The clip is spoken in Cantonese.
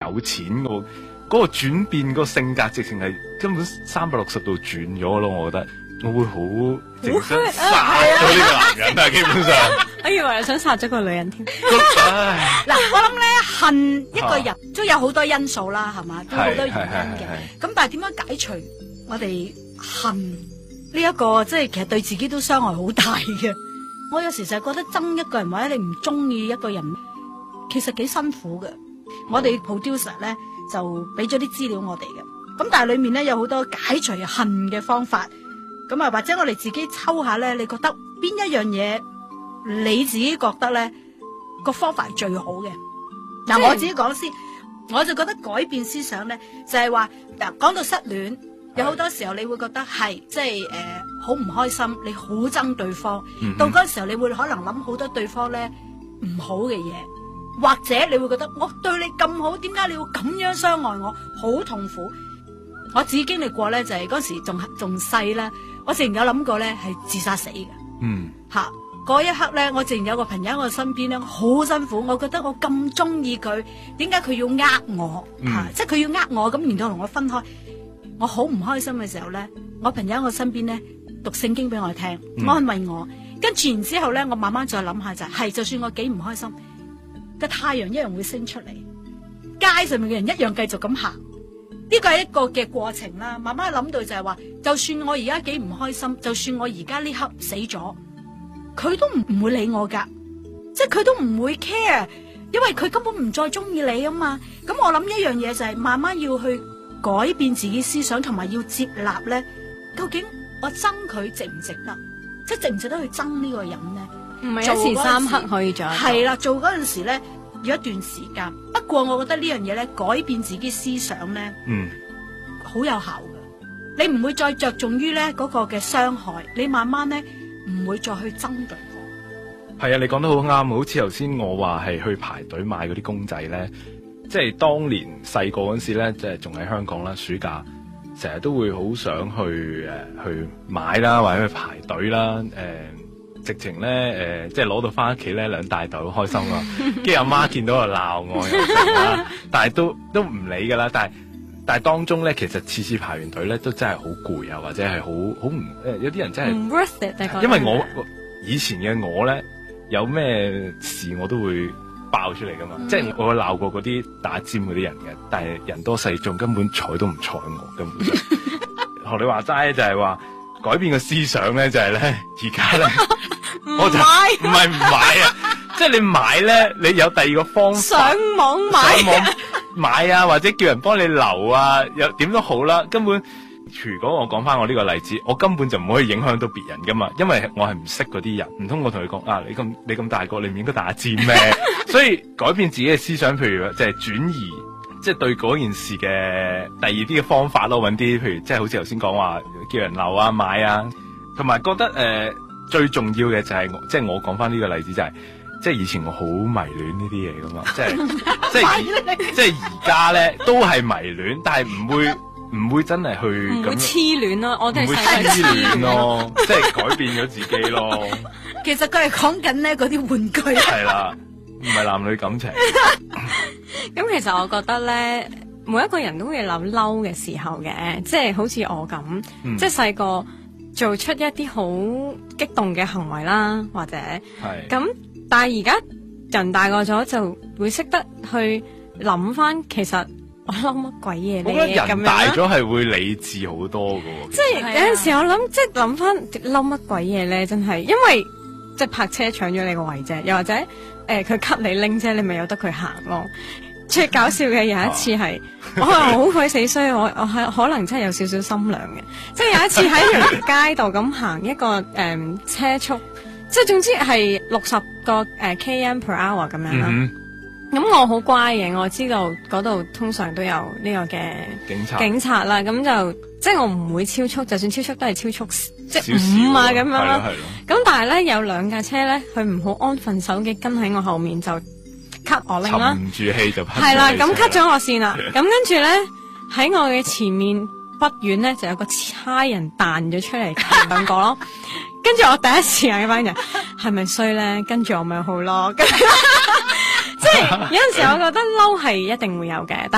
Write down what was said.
有錢嗰個轉變，個性格直情係根本360度轉咗咯。我覺得我會好淨想殺咗呢個男人，但係基本上我以為你想殺咗個女人添。 嗱，我諗咧恨一個人都有好多因素啦，係嘛，都好多原因嘅。咁但係點樣解除我哋恨呢一個，即係其實對自己都傷害好大嘅。我有時就係覺得憎一個人或者你唔中意一個人，其實幾辛苦嘅。我哋 producer 咧就俾咗啲資料我哋嘅，咁但係裏面咧有好多解除恨嘅方法。咁啊，或者我哋自己抽下咧，你覺得邊一樣嘢你自己覺得咧個方法係最好嘅？嗱，我自己講先，我就覺得改變思想咧，就係話嗱，講到失戀，有好多時候你會覺得係即係好唔開心，你好憎對方，到嗰陣時候你會可能諗好多對方咧唔好嘅嘢，或者你會覺得我對你咁好，點解你要咁樣傷害我？好痛苦。我自己經歷過咧，就係嗰時仲細啦，我自然有諗過咧係自殺死嘅。吓嗰一刻咧，我自然有個朋友喺我身邊咧，好辛苦。我覺得我咁中意佢，點解佢要呃我？即係佢要呃我，咁然後同我分開，我好唔開心嘅時候咧，我朋友喺我身邊咧讀聖經俾我聽，安慰我。跟住然之後咧，我慢慢再諗下就算我幾唔開心，個太陽一樣會升出嚟，街上面嘅人一樣繼續咁行。呢個係一個嘅過程啦，慢慢諗到就係話，就算我而家幾唔開心，就算我而家呢刻死咗，佢都唔會理我噶，即係佢都唔會 care，因為佢根本唔再中意你啊嘛。咁我諗一樣嘢就係慢慢要去改變自己思想，同埋要接納咧，究竟我憎佢值唔值得，即係值唔值得去憎呢個人咧？ 唔係一時三刻可以做。 係啦，做嗰陣時咧要一段時間。不過我覺得呢樣嘢咧，改變自己思想咧，好有效嘅。你唔會再着重於咧嗰個嘅傷害，你慢慢咧唔會再去爭對方。 係啊，你講得好啱，好似頭先我話係去排隊買嗰啲公仔咧，即係當年細個嗰時咧，即係仲喺香港啦，暑假成日都會好想去買啦，或者去排隊啦，直情咧即係攞到翻屋企咧2大袋好開心啊！跟住阿媽見到就鬧我又成啦，但係都唔理噶啦。但係當中咧，其實次排完隊咧都真係好攰啊，或者係好唔有啲人真係唔 worth it。 因為我以前嘅我咧，有咩事我都會爆出嚟噶嘛，即係我鬧過嗰啲打尖嗰啲人嘅，但係人多勢眾，根本睬都唔睬我，根本學你話齋就係話改變個思想咧，就係咧而家咧。我就唔係唔買啊，即係你買咧，你有第二個方法上網買啊，或者叫人幫你留啊，又點都好啦。根本如果我講翻我呢個例子，我根本就唔可以影響到別人噶嘛，因為我係唔識嗰啲人，唔通我同佢講啊，你咁大個，你唔應該打尖咩？所以改變自己嘅思想，譬如即係轉移，即係對嗰件事嘅第二啲嘅方法咯，搵啲譬如即係好似頭先講話叫人留啊買啊，同埋覺得最重要嘅就係即係我講翻呢個例子就係，即係以前我好迷戀呢啲嘢噶嘛，即係而家咧都係迷戀，但係唔會真係去咁唔會痴戀咯，我哋唔會痴戀咯，即係改變咗自己咯。 其實佢係講緊咧嗰啲玩具。 係啦，唔係男女感情。 咁其實我覺得咧，每一個人都會有嬲嘅時候嘅，即係好似我咁，即係細個做出一啲好激動嘅行為啦，或者咁，但係而家人大個咗就會識得去諗翻，其實我嬲乜鬼嘢咧？ 我覺得人大咗係會理智好多㗎喎。 即係有陣時我諗，即係諗翻嬲乜鬼嘢咧？真係因為即係泊車搶咗你個位啫，又或者佢給你拎啫，你咪由得佢行咯。最搞笑嘅有一次係，我係好鬼死衰，我係可能真係有少少心涼嘅。即係有一次喺條街度咁行一個車速，即係總之係60個km per hour 咁樣啦。咁我好乖嘅，我知道嗰度通常都有呢個嘅警察啦。咁就即係我唔會超速，就算超速都係超速，即係5啊咁樣啦。咁但係咧有2架車咧，佢唔好安分守己跟喺我後面就cut我拎啦，沉唔住氣就係啦，咁 cut 咗我線啦。咁跟住咧喺我嘅前面不遠咧就有個差人彈咗出嚟2個咯。跟住我第一時間嘅班人係咪衰咧？跟住我咪好咯。即係有陣時我覺得嬲係一定會有嘅。